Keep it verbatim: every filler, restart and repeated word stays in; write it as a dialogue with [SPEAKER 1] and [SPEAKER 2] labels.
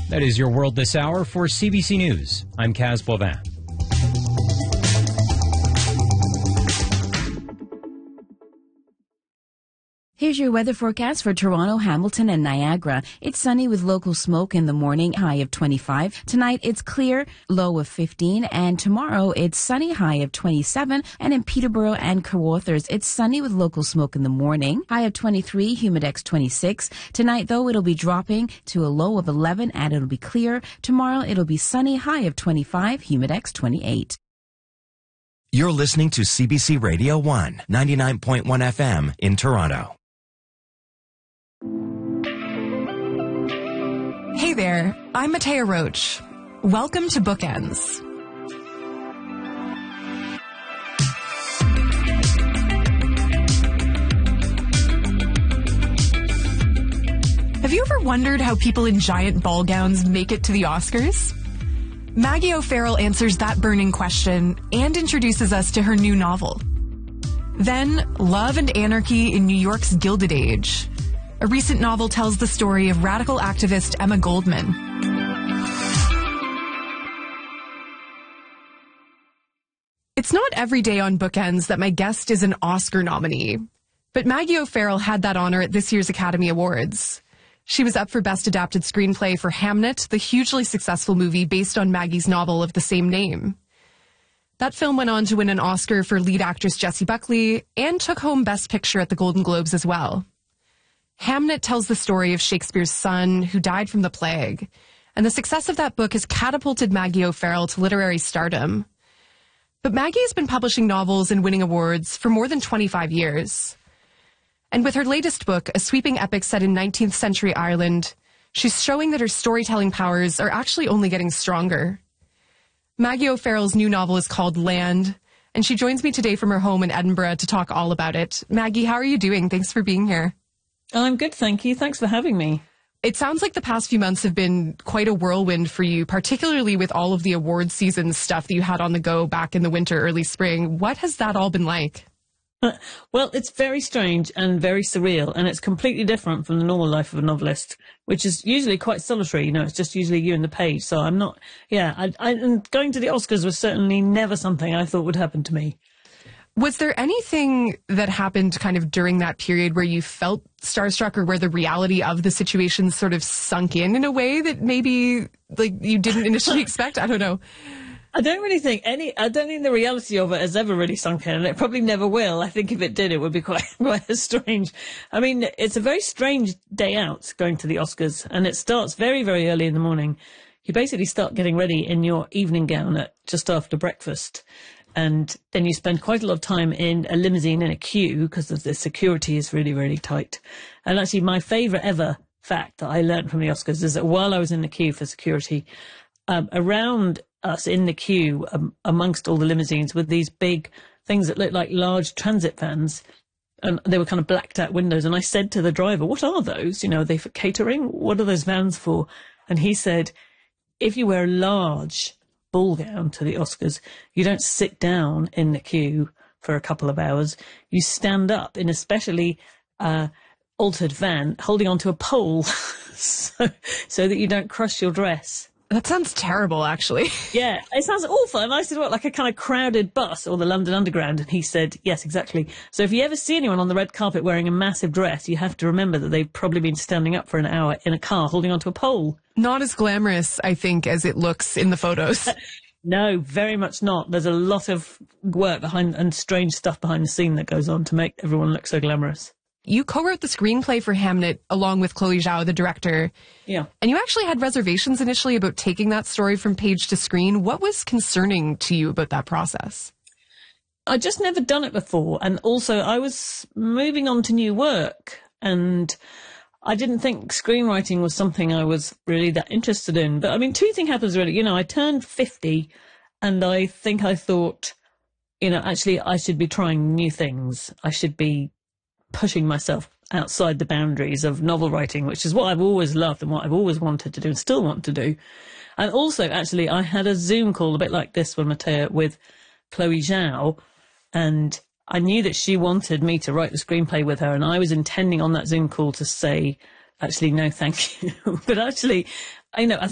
[SPEAKER 1] That is your world this hour. For C B C News, I'm Kaz Bovin.
[SPEAKER 2] Here's your weather forecast for Toronto, Hamilton, and Niagara. It's sunny with local smoke in the morning, high of twenty-five. Tonight, it's clear, low of fifteen. And tomorrow, it's sunny, high of twenty-seven. And in Peterborough and Carruthers, it's sunny with local smoke in the morning, high of twenty-three, humidex twenty-six. Tonight, though, it'll be dropping to a low of eleven, and it'll be clear. Tomorrow, it'll be sunny, high of twenty-five, humidex twenty-eight.
[SPEAKER 3] You're listening to C B C Radio one, ninety-nine point one F M in Toronto.
[SPEAKER 4] Hey there, I'm Matea Roach. Welcome to Bookends. Have you ever wondered how people in giant ball gowns make it to the Oscars? Maggie O'Farrell answers that burning question and introduces us to her new novel. Then, Love and Anarchy in New York's Gilded Age. A recent novel tells the story of radical activist Emma Goldman. It's not every day on Bookends that my guest is an Oscar nominee, but Maggie O'Farrell had that honor at this year's Academy Awards. She was up for Best Adapted Screenplay for Hamnet, the hugely successful movie based on Maggie's novel of the same name. That film went on to win an Oscar for lead actress Jessie Buckley and took home Best Picture at the Golden Globes as well. Hamnet tells the story of Shakespeare's son who died from the plague, and the success of that book has catapulted Maggie O'Farrell to literary stardom. But Maggie has been publishing novels and winning awards for more than twenty-five years. And with her latest book, a sweeping epic set in nineteenth century Ireland, she's showing that her storytelling powers are actually only getting stronger. Maggie O'Farrell's new novel is called Land, and she joins me today from her home in Edinburgh to talk all about it. Maggie, how are you doing? Thanks for being here.
[SPEAKER 5] I'm good, thank you. Thanks for having me.
[SPEAKER 4] It sounds like the past few months have been quite a whirlwind for you, particularly with all of the award season stuff that you had on the go back in the winter, early spring. What has that all been like?
[SPEAKER 5] Well, it's very strange and very surreal, and it's completely different from the normal life of a novelist, which is usually quite solitary. You know, it's just usually you and the page. So I'm not, yeah, I, I, and going to the Oscars was certainly never something I thought would happen to me.
[SPEAKER 4] Was there anything that happened kind of during that period where you felt starstruck, or where the reality of the situation sort of sunk in in a way that maybe like you didn't initially expect? I don't know.
[SPEAKER 5] I don't really think any, I don't think the reality of it has ever really sunk in, and it probably never will. I think if it did, it would be quite, quite strange. I mean, it's a very strange day out going to the Oscars, and it starts very, very early in the morning. You basically start getting ready in your evening gown at just after breakfast. And then you spend quite a lot of time in a limousine in a queue because the security is really, really tight. And actually, my favourite ever fact that I learned from the Oscars is that while I was in the queue for security, um, around us in the queue, um, amongst all the limousines, were these big things that looked like large transit vans. And they were kind of blacked out windows. And I said to the driver, what are those? You know, are they for catering? What are those vans for? And he said, if you wear a large ball gown to the Oscars, you don't sit down in the queue for a couple of hours. You stand up in a specially uh, altered van holding onto a pole so, so that you don't crush your dress.
[SPEAKER 4] That sounds terrible, actually.
[SPEAKER 5] Yeah, it sounds awful. And I said, what, like a kind of crowded bus or the London Underground? And he said, yes, exactly. So if you ever see anyone on the red carpet wearing a massive dress, you have to remember that they've probably been standing up for an hour in a car holding onto a pole.
[SPEAKER 4] Not as glamorous, I think, as it looks in the photos.
[SPEAKER 5] No, very much not. There's a lot of work behind and strange stuff behind the scene that goes on to make everyone look so glamorous.
[SPEAKER 4] You co-wrote the screenplay for Hamnet along with Chloe Zhao, the director.
[SPEAKER 5] Yeah.
[SPEAKER 4] And you actually had reservations initially about taking that story from page to screen. What was concerning to you about that process?
[SPEAKER 5] I'd just never done it before. And also I was moving on to new work, and I didn't think screenwriting was something I was really that interested in. But I mean, two things happens really. You know, I turned fifty, and I think I thought, you know, actually I should be trying new things. I should be pushing myself outside the boundaries of novel writing, which is what I've always loved and what I've always wanted to do and still want to do. And also, actually, I had a Zoom call a bit like this one, Matea, with Chloe Zhao, and I knew that she wanted me to write the screenplay with her, and I was intending on that Zoom call to say, actually, no, thank you. But actually, I know, I think